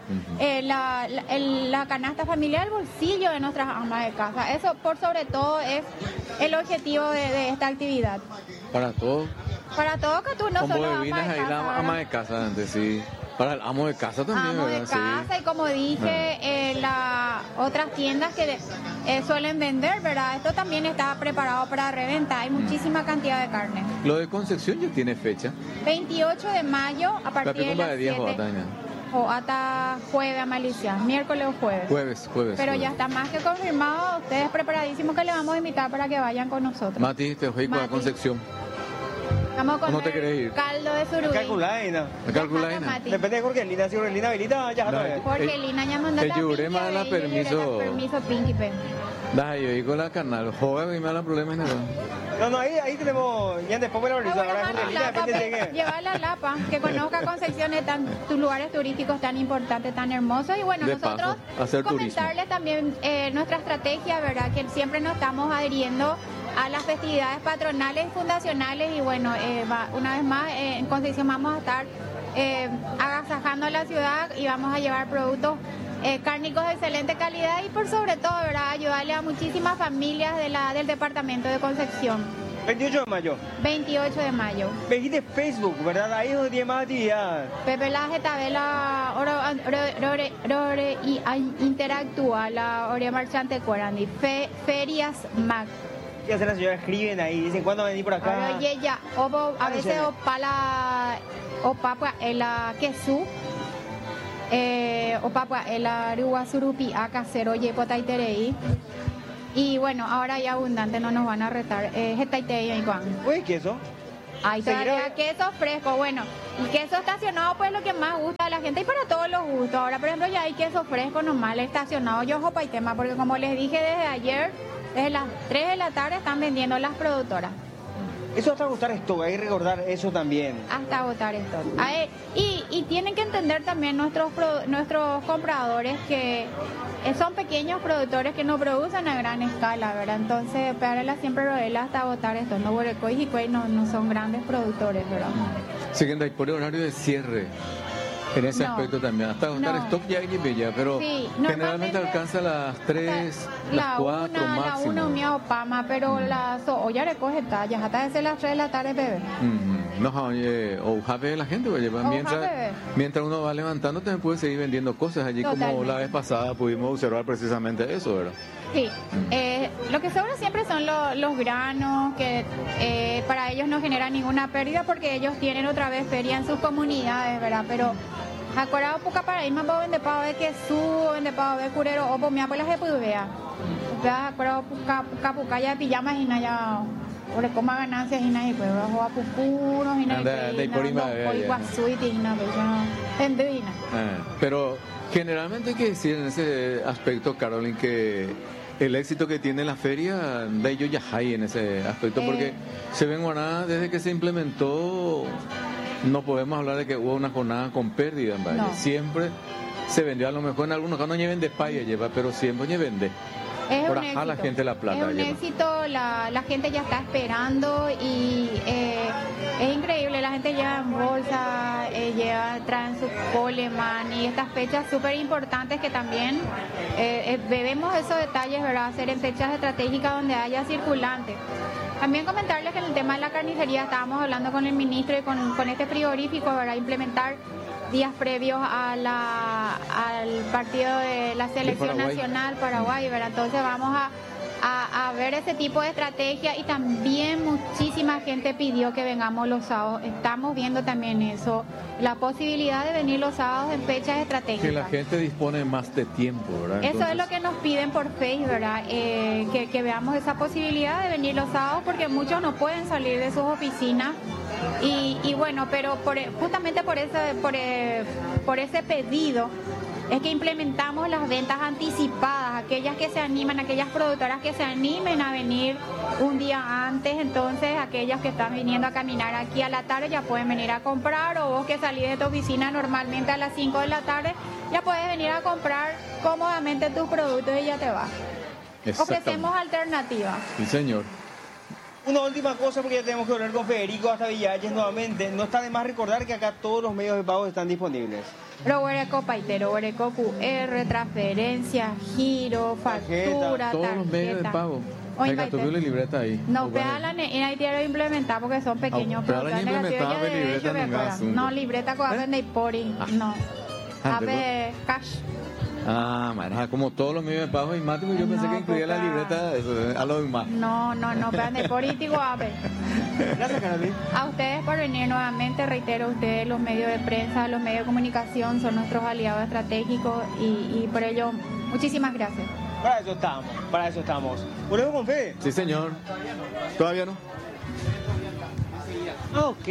la canasta familiar, el bolsillo de nuestras amas de casa. Eso por sobre todo es el objetivo de esta actividad. Para todos. Para todos, que tú no como solo amas de casa. Ahí la ama de casa antes, sí. Para el amo de casa también, amo de casa, sí. Y como dije, las otras tiendas que suelen vender, ¿verdad? Esto también está preparado para reventa. Hay muchísima cantidad de carne. Lo de Concepción ya tiene fecha. 28 de mayo a partir de las 7. O hasta jueves a Malicia, miércoles o jueves. Jueves. Pero ya está más que confirmado. Ustedes preparadísimos que les vamos a invitar para que vayan con nosotros. Mati, te voy a Concepción. Vamos con no te querés ir. Caldo de surubí. Calculaina. Depende de Jorgelina. Si Jorgelina habilita, ya no. Jorgelina ya mandó la permiso príncipe. Da, yo digo la canal. Joder, me da problemas. No, ahí tenemos. Ya después me la llevar la Lapa, que conozca Concepción, tus lugares turísticos tan importantes, tan hermosos. Y bueno, nosotros comentarles también nuestra estrategia, ¿verdad? Que siempre nos estamos adhiriendo a las festividades patronales y fundacionales y bueno, una vez más en Concepción vamos a estar agasajando la ciudad y vamos a llevar productos cárnicos de excelente calidad y por sobre todo, ¿verdad?, ayudarle a muchísimas familias del departamento de Concepción. 28 de mayo. 28 de mayo. Me dijiste Facebook, ¿verdad? Ahí es donde tiene más actividad. Pepe Laje, Tabela, Ore y interactúa, la Ore Marchante Cuarandi, Ferias Mac. ¿Qué hacen las señoras? Escriben ahí, dicen cuándo venir por acá. Oye, ya, a veces opa la quesú. Opapa, el Aruasurupi, Acacero, Yepotaiterei. Y bueno, ahora ya abundante, no nos van a retar. Jetaiterei, Juan. Uy, ¿queso? Ay, todavía queso fresco, bueno, el queso estacionado pues es lo que más gusta a la gente y para todos los gustos. Ahora, por ejemplo, ya hay queso fresco normal, estacionado, yo jopa y tema, porque como les dije desde ayer, desde las 3 de la tarde están vendiendo las productoras. Eso hasta agotar stock, hay que recordar eso también. Hasta agotar stock. Y tienen que entender también nuestros compradores que son pequeños productores que no producen a gran escala, ¿verdad? Entonces, pegarla siempre rodela hasta agotar esto. No, Borecoy y Cuey no son grandes productores, ¿verdad? Siguiendo, hay por horario de cierre. En ese aspecto también, hasta agotar stock ya hay bella, pero sí, generalmente alcanza las 3, las 4 máximo. La 1 mía opama, pero la ya recoge tallas, hasta desde las 3 de la tarde, bebé. No, oye, o jabe la gente, oye, mientras uno va levantando también puede seguir vendiendo cosas allí. Totalmente. Como la vez pasada pudimos observar precisamente eso, ¿verdad? Sí, lo que sobra siempre son los granos, que para ellos no genera ninguna pérdida porque ellos tienen otra vez feria en sus comunidades, ¿verdad? Pero acordado poca para ir más para vender para ver que su vender para ver curero o por mi abuela se puede ver. Acordado poca ya pijamas y ya por coma ganancias y nada y pues bajo a pupuros y nada pero generalmente hay que decir en ese aspecto, Caroline, que el éxito que tiene la feria de ellos ya hay en ese aspecto porque se ven guanadas desde que se implementó. No podemos hablar de que hubo una jornada con pérdida en Valle. No. Siempre se vendió, a lo mejor en algunos casos no lleven de España lleva, pero siempre lleven de. Es por un éxito. La gente la plata. Es un éxito, la gente ya está esperando y es increíble, la gente lleva en bolsa, traen su coleman y estas fechas súper importantes que también vemos esos detalles, ¿verdad? Hacer en fechas estratégicas donde haya circulante. También comentarles que en el tema de la carnicería estábamos hablando con el ministro y con este frigorífico, ¿verdad? Implementar días previos al partido de la selección nacional Paraguay, ¿verdad? Entonces vamos a ver ese tipo de estrategia y también muchísima gente pidió que vengamos los sábados. Estamos viendo también eso, la posibilidad de venir los sábados en fechas estratégicas. Que la gente dispone más de tiempo, ¿verdad? Entonces, eso es lo que nos piden por Facebook, ¿verdad? Que veamos esa posibilidad de venir los sábados porque muchos no pueden salir de sus oficinas. Y bueno, pero justamente por ese pedido es que implementamos las ventas anticipadas, aquellas que se animan, aquellas productoras que se animen a venir un día antes, entonces aquellas que están viniendo a caminar aquí a la tarde ya pueden venir a comprar, o vos que salís de tu oficina normalmente a las 5 de la tarde, ya puedes venir a comprar cómodamente tus productos y ya te vas. Ofrecemos alternativas. Sí, señor. Una última cosa, porque ya tenemos que hablar con Federico hasta Villalles nuevamente. No está de más recordar que acá todos los medios de pago están disponibles. Robereco Paitero, Robereco QR, transferencia, giro, factura, todos los medios de pago. Oiga, tú la libreta ahí. No, pero la ahí quiero implementar porque son pequeños. Pero la implementar libreta no, libreta con Aven de Ipori, no. Ave cash. Ah, man, como todos los medios de pago informáticos, yo pensé que incluía la libreta a lo demás. No, pero de político, a ver. Gracias, Carolina. A ustedes por venir nuevamente, reitero, ustedes, los medios de prensa, los medios de comunicación, son nuestros aliados estratégicos y por ello, muchísimas gracias. Para eso estamos. ¿Volvemos con Fede? Sí, señor. Todavía no. Ok.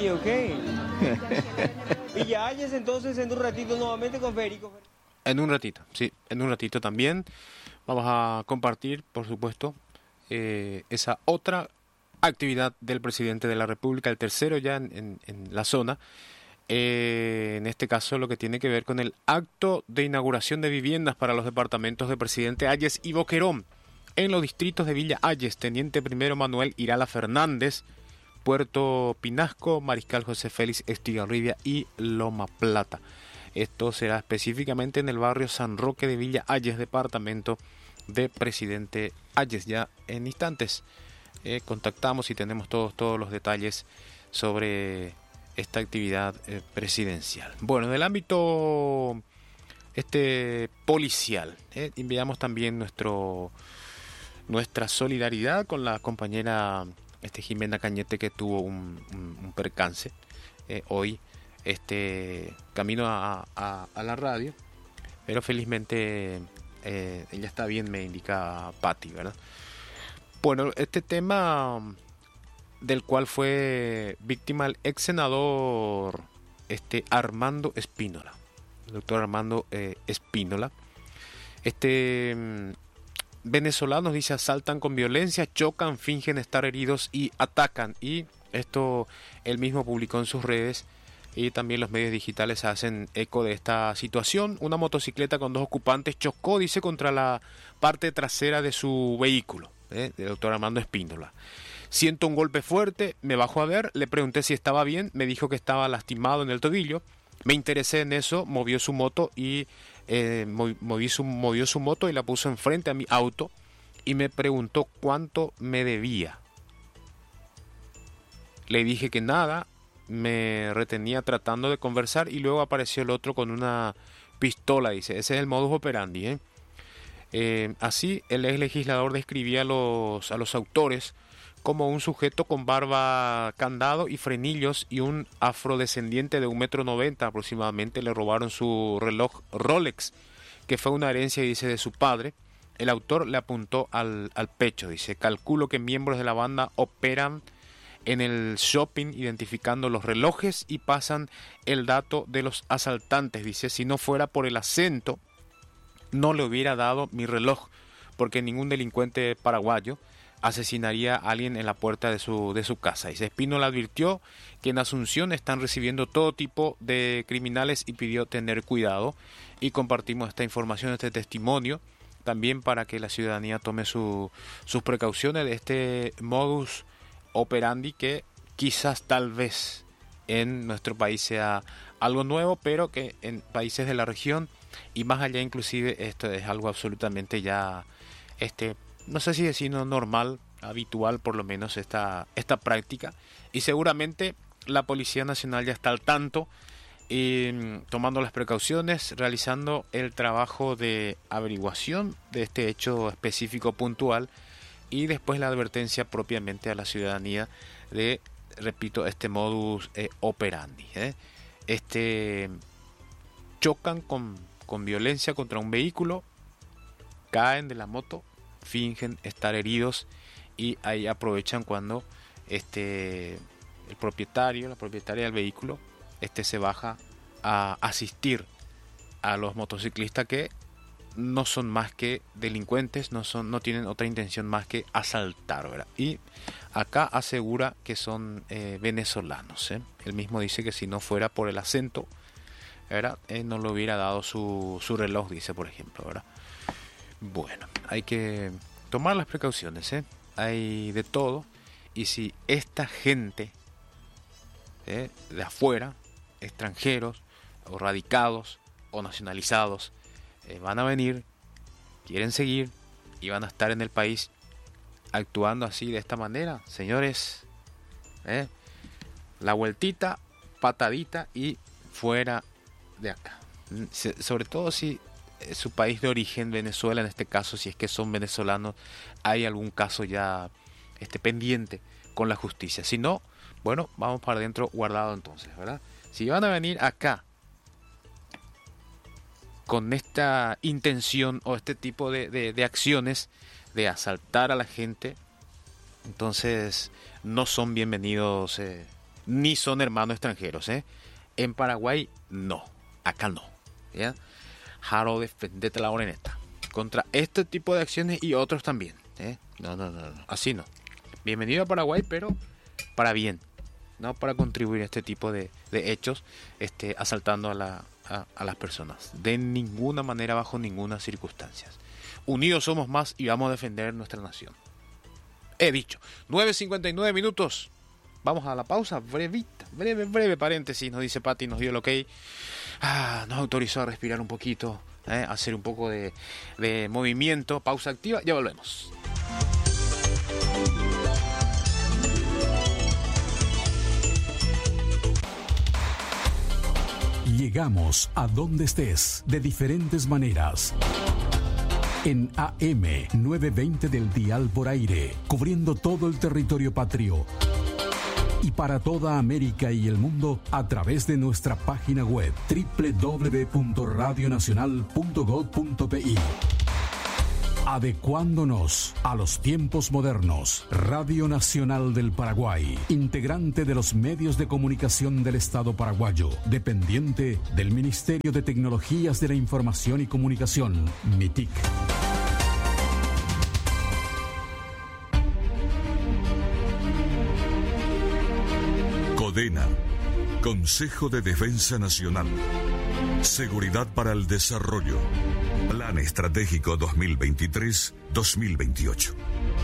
Villalles, entonces, en un ratito nuevamente con Federico. En un ratito también vamos a compartir, por supuesto, esa otra actividad del presidente de la República, el tercero ya en la zona, en este caso lo que tiene que ver con el acto de inauguración de viviendas para los departamentos de Presidente Hayes y Boquerón, en los distritos de Villa Hayes, Teniente Primero Manuel Irala Fernández, Puerto Pinasco, Mariscal José Félix Estigarribia y Loma Plata. Esto será específicamente en el barrio San Roque de Villa Hayes, departamento de Presidente Hayes. Ya en instantes contactamos y tenemos todos los detalles sobre esta actividad presidencial. Bueno, en el ámbito policial, enviamos también nuestra solidaridad con la compañera Jimena Cañete, que tuvo un percance hoy camino a la radio, pero felizmente ella está bien, me indica Patti, ¿verdad? Bueno, este tema del cual fue víctima el ex senador Armando Spínola, el doctor Armando Spínola. Venezolanos, dice, asaltan con violencia, chocan, fingen estar heridos y atacan. Y esto él mismo publicó en sus redes, y también los medios digitales hacen eco de esta situación. Una motocicleta con 2 ocupantes chocó, dice, contra la parte trasera de su vehículo, del doctor Armando Spínola. Siento un golpe fuerte, me bajo a ver, le pregunté si estaba bien, me dijo que estaba lastimado en el tobillo. Me interesé en eso, movió su moto y movió su moto y la puso enfrente a mi auto y me preguntó cuánto me debía. Le dije que nada, me retenía tratando de conversar y luego apareció el otro con una pistola, dice. Ese es el modus operandi, así el ex legislador describía a los autores como un sujeto con barba, candado y frenillos y un afrodescendiente de 1,90 m aproximadamente. Le robaron su reloj Rolex, que fue una herencia, dice, de su padre. El autor le apuntó al pecho, dice. Calculo que miembros de la banda operan en el shopping identificando los relojes y pasan el dato de los asaltantes, dice. Si no fuera por el acento, no le hubiera dado mi reloj, porque ningún delincuente paraguayo asesinaría a alguien en la puerta de su casa. Dice, Spínola advirtió que en Asunción están recibiendo todo tipo de criminales y pidió tener cuidado. Y compartimos esta información, este testimonio, también para que la ciudadanía tome sus precauciones de este modus operandi que quizás tal vez en nuestro país sea algo nuevo, pero que en países de la región y más allá inclusive esto es algo absolutamente ya no sé si decirlo normal, habitual por lo menos esta práctica, y seguramente la Policía Nacional ya está al tanto y tomando las precauciones, realizando el trabajo de averiguación de este hecho específico puntual y después la advertencia propiamente a la ciudadanía de, repito, este modus operandi. Chocan con violencia contra un vehículo, caen de la moto, fingen estar heridos y ahí aprovechan cuando el propietario, la propietaria del vehículo, se baja a asistir a los motociclistas que no son más que delincuentes, no tienen otra intención más que asaltar, ¿verdad? Y acá asegura que son venezolanos, Él mismo dice que si no fuera por el acento, ¿verdad? No le hubiera dado su reloj, dice, por ejemplo, ¿verdad? Bueno, hay que tomar las precauciones, hay de todo, y si esta gente de afuera, extranjeros o radicados o nacionalizados, van a venir, quieren seguir y van a estar en el país actuando así de esta manera, señores, la vueltita, patadita y fuera de acá. Sobre todo si su país de origen, Venezuela en este caso, si es que son venezolanos, hay algún caso ya pendiente con la justicia. Si no, bueno, vamos para adentro guardado entonces, ¿verdad? Si van a venir acá con esta intención o este tipo de acciones de asaltar a la gente, entonces no son bienvenidos, ni son hermanos extranjeros. En Paraguay no, acá no, ¿ya? Jaro, defendete la oreneta contra este tipo de acciones y otros también, no, así no. Bienvenido a Paraguay, pero para bien, no para contribuir a este tipo de hechos, asaltando a las personas, de ninguna manera, bajo ninguna circunstancia. Unidos somos más y vamos a defender nuestra nación. He dicho. 9:59 minutos. Vamos a la pausa, breve paréntesis, nos dice Patti, nos dio el ok. Nos autorizó a respirar un poquito, hacer un poco de movimiento, pausa activa, ya volvemos. Llegamos a donde estés de diferentes maneras. En AM 920 del dial por aire, cubriendo todo el territorio patrio. y para toda América y el mundo a través de nuestra página web www.radionacional.gov.pi. Adecuándonos a los tiempos modernos. Radio Nacional del Paraguay, integrante de los medios de comunicación del Estado paraguayo, dependiente del Ministerio de Tecnologías de la Información y Comunicación, MITIC. CODENA, Consejo de Defensa Nacional. Seguridad para el Desarrollo. Plan Estratégico 2023-2028.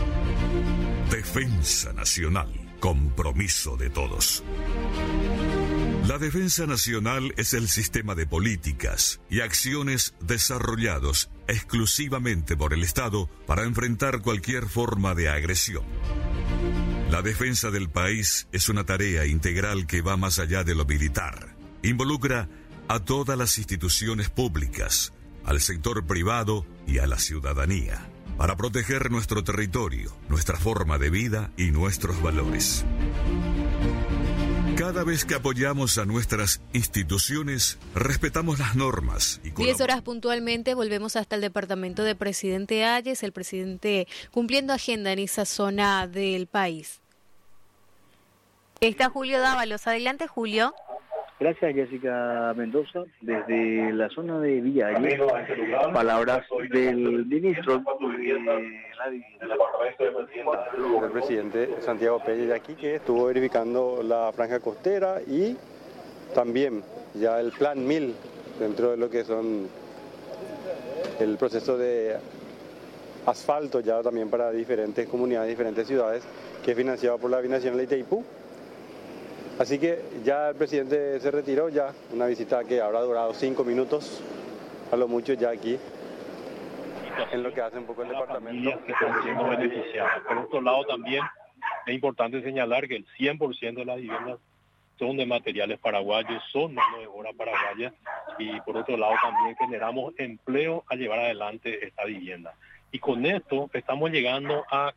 Defensa Nacional. Compromiso de todos. La defensa nacional es el sistema de políticas y acciones desarrollados exclusivamente por el Estado para enfrentar cualquier forma de agresión. La defensa del país es una tarea integral que va más allá de lo militar. Involucra a todas las instituciones públicas, al sector privado y a la ciudadanía, para proteger nuestro territorio, nuestra forma de vida y nuestros valores. Cada vez que apoyamos a nuestras instituciones, respetamos las normas y 10 horas puntualmente, volvemos hasta el departamento de Presidente Hayes, el presidente cumpliendo agenda en esa zona del país. Está Julio Dávalos. Adelante, Julio. Gracias, Jessica Mendoza. Desde la zona de Villa Hayes, palabras del ministro el presidente Santiago Peña de aquí, que estuvo verificando la franja costera y también ya el plan 1000 dentro de lo que son el proceso de asfalto ya también para diferentes comunidades, diferentes ciudades, que es financiado por la Binacional de Itaipú. Así que ya el presidente se retiró, ya una visita que habrá durado 5 minutos, a lo mucho ya aquí, en lo que hace un poco el departamento. Que están siendo beneficiadas. Por otro lado también es importante señalar que el 100% de las viviendas son de materiales paraguayos, son mano de obra paraguaya, y por otro lado también generamos empleo al llevar adelante esta vivienda. Y con esto estamos llegando a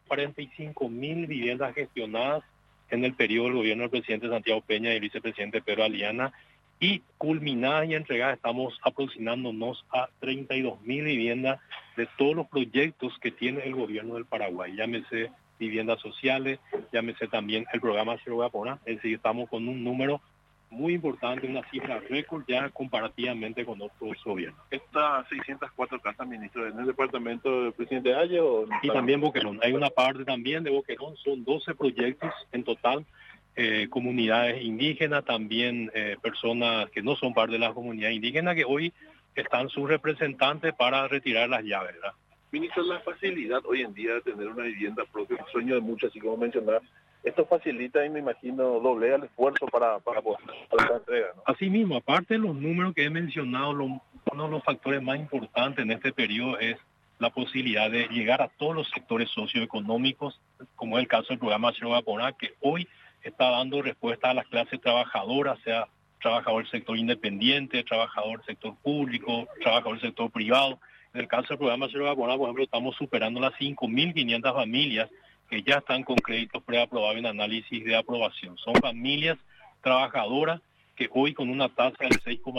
45.000 viviendas gestionadas en el periodo del gobierno del presidente Santiago Peña y el vicepresidente Pedro Aliana, y culminadas y entregadas estamos aproximándonos a 32.000 viviendas de todos los proyectos que tiene el gobierno del Paraguay, llámese viviendas sociales, llámese también el programa Cero Vapora. Es decir, estamos con un número muy importante, una cifra récord ya comparativamente con otros gobiernos. ¿Estas 604 casas, ministro, en el departamento del presidente Hayes o...? Y también Boquerón. Hay una parte también de Boquerón, son 12 proyectos en total, comunidades indígenas, también personas que no son parte de la comunidad indígena, que hoy están sus representantes para retirar las llaves, ¿verdad? Ministro, la facilidad hoy en día de tener una vivienda propia, el sueño de muchos, así como mencionaba, esto facilita y me imagino doblea el esfuerzo para poder hacer la entrega, ¿no? Así mismo, aparte de los números que he mencionado, uno de los factores más importantes en este periodo es la posibilidad de llegar a todos los sectores socioeconómicos, como es el caso del programa Cero Vapora, que hoy está dando respuesta a las clases trabajadoras, sea trabajador del sector independiente, trabajador del sector público, trabajador del sector privado. En el caso del programa Cero Vapora, por ejemplo, estamos superando las 5.500 familias que ya están con créditos preaprobados en análisis de aprobación. Son familias trabajadoras que hoy con una tasa del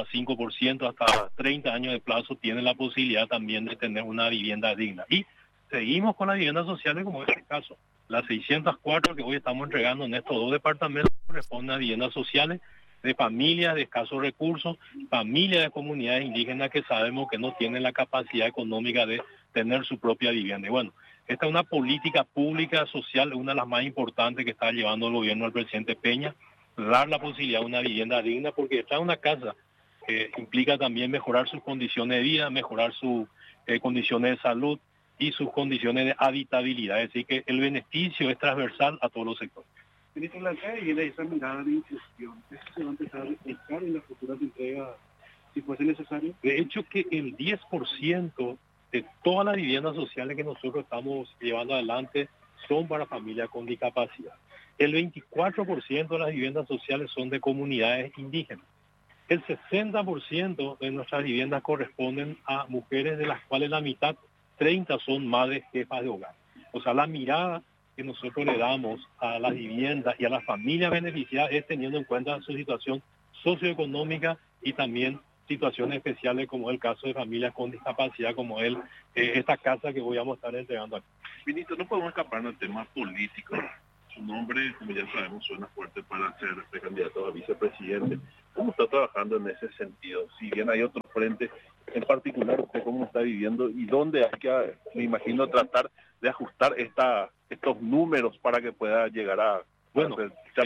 6,5% hasta 30 años de plazo tienen la posibilidad también de tener una vivienda digna. Y seguimos con las viviendas sociales como en este caso. Las 604 que hoy estamos entregando en estos dos departamentos corresponden a viviendas sociales de familias de escasos recursos, familias de comunidades indígenas que sabemos que no tienen la capacidad económica de tener su propia vivienda. Y bueno, esta es una política pública social, una de las más importantes que está llevando el gobierno del presidente Peña, dar la posibilidad de una vivienda digna, porque estar en una casa implica también mejorar sus condiciones de vida, mejorar sus condiciones de salud y sus condiciones de habitabilidad. Es decir, que el beneficio es transversal a todos los sectores. Ministro, la entrega viene esa mirada de inclusión. ¿Eso se va a empezar a explicar en las futuras entregas si fuese necesario? De hecho, que el 10% de todas las viviendas sociales que nosotros estamos llevando adelante son para familias con discapacidad. El 24% de las viviendas sociales son de comunidades indígenas. El 60% de nuestras viviendas corresponden a mujeres, de las cuales la mitad, 30, son madres jefas de hogar. O sea, la mirada que nosotros le damos a las viviendas y a las familias beneficiadas es teniendo en cuenta su situación socioeconómica y también situaciones especiales como el caso de familias con discapacidad, como esta casa que voy a estar entregando aquí. Ministro, no podemos escapar del tema político. Su nombre, como ya sabemos, suena fuerte para ser precandidato a vicepresidente. ¿Cómo está trabajando en ese sentido? Si bien hay otro frente, en particular, ¿usted cómo está viviendo y dónde hay que, me imagino, tratar de ajustar estos números para que pueda llegar a... Bueno,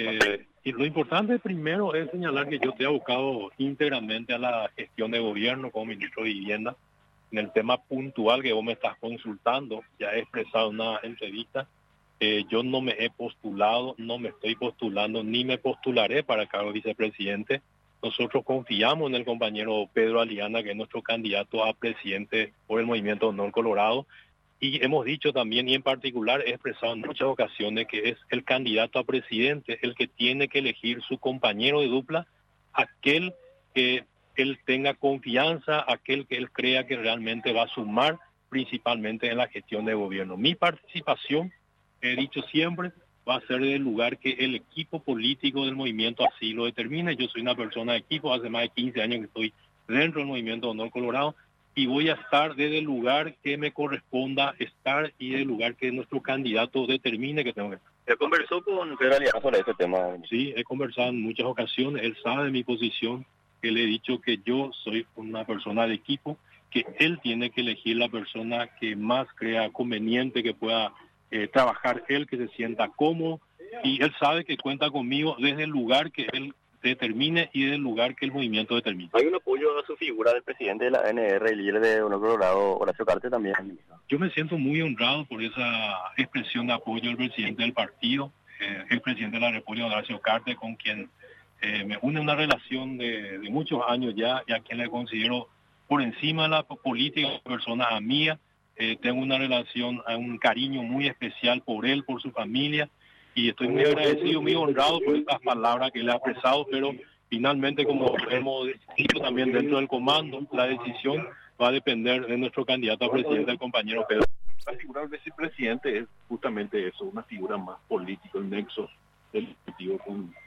y lo importante primero es señalar que yo te he abocado íntegramente a la gestión de gobierno como ministro de Vivienda. En el tema puntual que vos me estás consultando, ya he expresado en una entrevista, yo no me he postulado, no me estoy postulando, ni me postularé para el cargo de vicepresidente. Nosotros confiamos en el compañero Pedro Aliana, que es nuestro candidato a presidente por el Movimiento Honor Colorado, y hemos dicho también, y en particular he expresado en muchas ocasiones, que es el candidato a presidente el que tiene que elegir su compañero de dupla, aquel que él tenga confianza, aquel que él crea que realmente va a sumar principalmente en la gestión de gobierno. Mi participación, he dicho siempre, va a ser del lugar que el equipo político del movimiento así lo determine. Yo soy una persona de equipo, hace más de 15 años que estoy dentro del Movimiento Honor Colorado, y voy a estar desde el lugar que me corresponda estar y del lugar que nuestro candidato determine que tengo que estar. ¿Ya conversó con Pedro Aliana sobre este tema? Sí, he conversado en muchas ocasiones, él sabe de mi posición, que le he dicho que yo soy una persona de equipo, que él tiene que elegir la persona que más crea conveniente, que pueda trabajar él, que se sienta cómodo, y él sabe que cuenta conmigo desde el lugar que él determine y del lugar que el movimiento determine. ¿Hay un apoyo a su figura del presidente de la ANR, el líder de Honor Colorado, Horacio Cartes, también? Yo me siento muy honrado por esa expresión de apoyo del presidente del partido, el presidente de la República, Horacio Cartes, con quien me une una relación de muchos años ya, y a quien le considero por encima de la política, persona amiga. Tengo una relación, un cariño muy especial por él, por su familia, y estoy muy agradecido, muy honrado por estas palabras que le ha expresado, pero finalmente, como hemos dicho también dentro del comando, la decisión va a depender de nuestro candidato a presidente, el compañero Pedro. La figura del vicepresidente es justamente eso, una figura más política, el nexo del Ejecutivo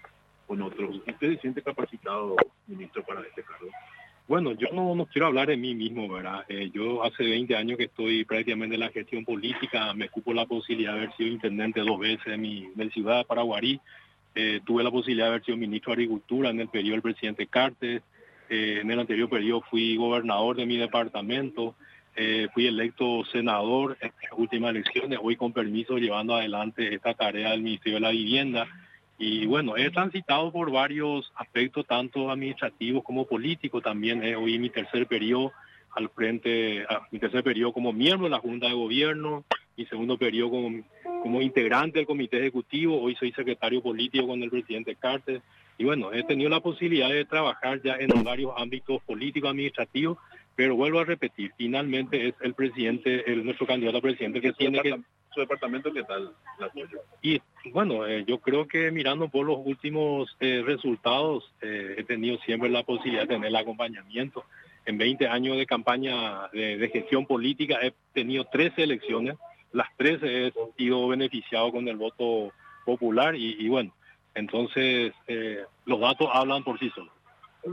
con otros. ¿Usted se siente capacitado, ministro, para este cargo? Bueno, yo no quiero hablar de mí mismo, ¿verdad? Yo hace 20 años que estoy prácticamente en la gestión política, me cupo la posibilidad de haber sido intendente 2 veces de la ciudad de Paraguarí, tuve la posibilidad de haber sido ministro de Agricultura en el periodo del presidente Cartes, en el anterior periodo fui gobernador de mi departamento, fui electo senador en las últimas elecciones, hoy con permiso llevando adelante esta tarea del Ministerio de la Vivienda. Y bueno, he transitado por varios aspectos, tanto administrativos como políticos. También hoy mi tercer periodo al frente, mi tercer periodo como miembro de la Junta de Gobierno, mi segundo periodo como integrante del Comité Ejecutivo. Hoy soy secretario político con el presidente Cartes. Y bueno, he tenido la posibilidad de trabajar ya en varios ámbitos políticos, administrativos, pero vuelvo a repetir, finalmente es el presidente, nuestro candidato a presidente que tiene que... ¿Su departamento qué tal el apoyo? Y bueno, yo creo que mirando por los últimos resultados, he tenido siempre la posibilidad de tener el acompañamiento. En 20 años de campaña de gestión política he tenido 13 elecciones, las 13 he sido beneficiado con el voto popular y bueno, entonces los datos hablan por sí solos.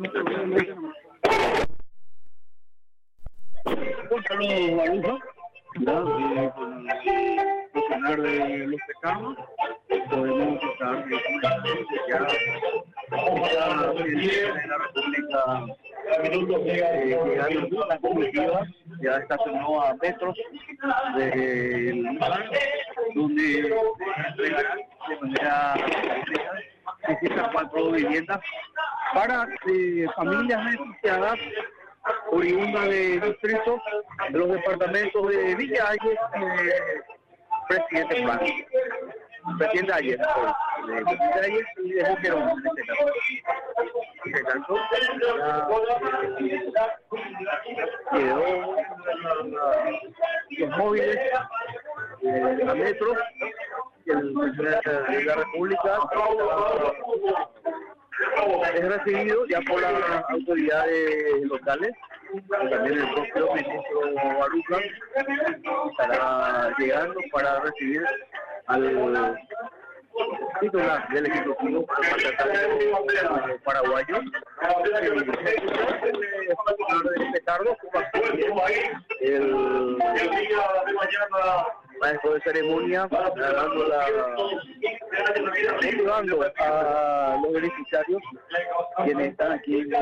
Con el funcionario de los pecados podemos estar ya en la República llegando una comitiva, ya estacionó a metros del lugar donde entregarán de manera 4 viviendas para familias beneficiadas oriunda de distritos de los departamentos de Villa Ayes Presidente Plan. Presidente Ayes, de Villa Ayes y de Boquerón, en este caso. En este caso, quedó los móviles a metros que el presidente de la República es recibido ya por las autoridades locales, también el propio ministro Baruca estará llegando para recibir al titular del Ejecutivo paraguayo, de Carlos, el maestro de ceremonia, motivando a los beneficiarios quienes están aquí